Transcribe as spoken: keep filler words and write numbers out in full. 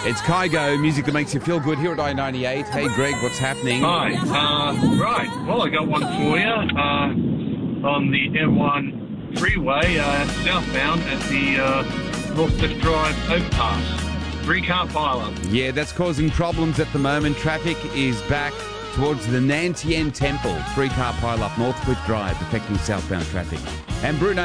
It's Kygo, music that makes you feel good here at I ninety-eight. Hey, Greg, what's happening? Hi. Uh, right. Well, I got one for you. Uh, on the M one freeway, uh, southbound at the uh, Northcliffe Drive overpass. Three-car pile-up. Yeah, that's causing problems at the moment. Traffic is back towards the Nantien Temple. Three-car pile-up, Northcliffe Drive, affecting southbound traffic. And Bruno